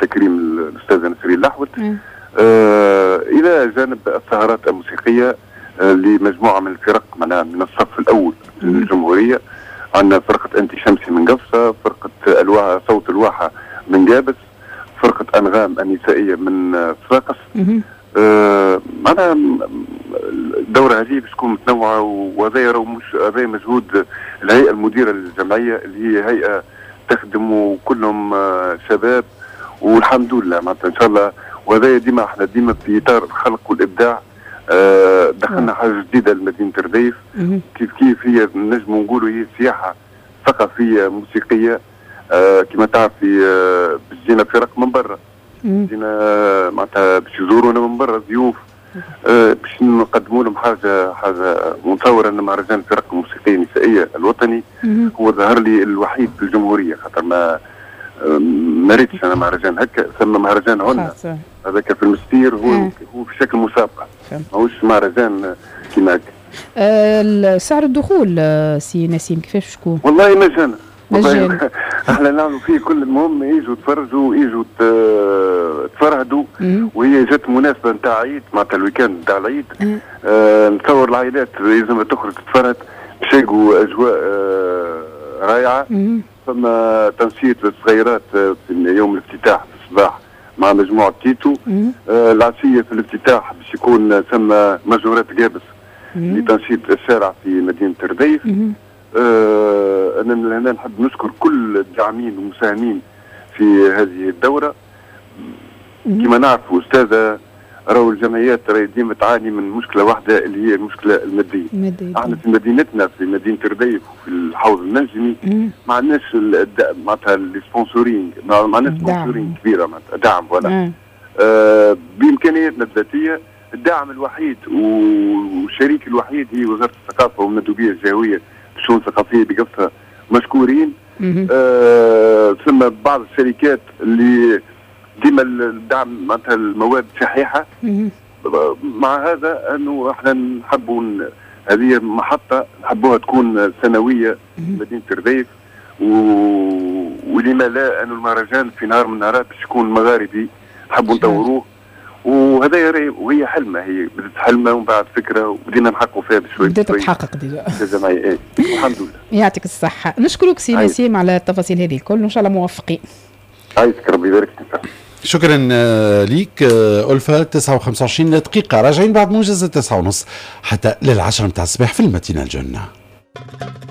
تكريم الأستاذة نسرين الأحول. إلى جانب السهرات الموسيقية لمجموعة من الفرق من الصف الأول للجمهورية. عندنا فرقة أنتي شمسي من قفصة، فرقة صوت الواحة من جابس، فرقة أنغام النسائية من صفاقس. معناها الدورة هذه باش تكون متنوعة، وهذا مش هذا مجهود الهيئة المديرة للجمعية اللي هي هيئة تخدم وكلهم شباب، والحمد لله معناتها إن شاء الله. وهذا ديما احنا ديما في إطار الخلق والإبداع. دخلنا حاجة جديدة لمدينة رديف، كيف هي نجم نقولوا هي سياحة ثقافية موسيقية. كما تعرفي جينا فرق من برا، جينا معناتها باش يزورونا من برا ضيوف، باش نقدموا لهم حاجة متصورة أن مهرجان الفرق الموسيقية النسائية الوطني هو ظهر لي الوحيد في الجمهورية، خاطر ما ريتش أنا مهرجان هكا. ثم مهرجان عنا هذاك في المستير هو في شكل مسابقة، ماهوش مهرجان كيما هكا. سعر الدخول سي نسيم كيفاش تكون؟ والله مجانا. احنا نعملوا فيه كل المهم يجوا يتفرجوا، يجوا تفرهدوا، وهي جات مناسبه نتاع عيد معناتها الويكاند نتاع العيد. نتصور العائلات لازم تخرج تتفرج باش يلقوا اجواء رائعه. ثم تنسيق للصغيرات في يوم الافتتاح في الصباح مع مجموعه تيتو. العشيه في الافتتاح باش يكون ثم مجهورات جابس لتنشيط الشارع في مدينه رديف. أنا هنا نحب نشكر كل الداعمين والمساهمين في هذه الدورة. كما نعرفوا أستاذة، راهو الجمعيات ديما تعاني من مشكلة واحدة اللي هي المشكلة المادية. احنا في مدينتنا في مدينة رديف وفي الحوض المنجمي ما عندناش معناتها السبونسورينج، ما عندناش سبونسورينج كبيرة معناتها دعم ولا بإمكانياتنا الذاتية. الدعم الوحيد والشريك الوحيد هي وزارة الثقافة والمندوبية الجهوية الشؤون الثقافية بقفصة، مشكورين. ثم بعض الشركات اللي ديما الدعم معناتها المواد شحيحة. مع هذا انه احنا نحبوا هذه محطة نحبوها تكون سنوية مدينة رديف، ولما لا انه المهرجان في نهار من النهارات باش يكون مغاربي نحبوا نطوروه. وهذا وهي حلمه، هي بدات حلمه ومن بعد فكره وبدينا نحققوا فيها بشوي. بدات تتحقق ديجا الجمعيه. الحمد لله. يعطيك الصحه. نشكرك سي نسيم على التفاصيل هذه الكل، وان شاء الله موفقين. عايزك ربي يبارك فيك. شكرا ليك ألفة. 29 دقيقة راجعين بعد موجز 9:30 حتى لل10 متاع الصباح في المدينة الجنة.